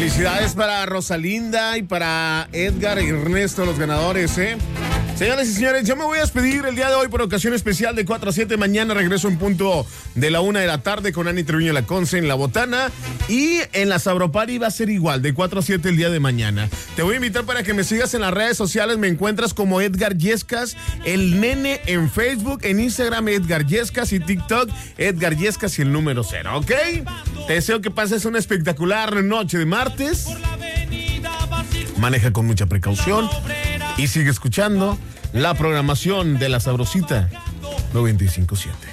Felicidades para Rosalinda y para Edgar y Ernesto, los ganadores, ¿eh? Señoras y señores, yo me voy a despedir el día de hoy por ocasión especial de 4 a 7. Mañana regreso en punto de la 1 de la tarde con Ani Treviño Laconce en La Botana. Y en la Sabropari va a ser igual, de 4 a 7 el día de mañana. Te voy a invitar para que me sigas en las redes sociales. Me encuentras como Edgar Yescas, el nene en Facebook, en Instagram Edgar Yescas y TikTok Edgar Yescas y el número 0, ¿ok? Te deseo que pases una espectacular noche de martes. Maneja con mucha precaución y sigue escuchando la programación de La Sabrosita 95.7.